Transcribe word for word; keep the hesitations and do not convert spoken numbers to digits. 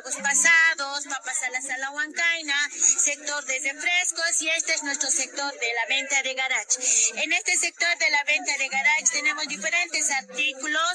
tragos pasados, papas a la sala huancaina, sector de refrescos, y este es nuestro sector de la venta de garage. En este sector de la venta de garage tenemos diferentes artículos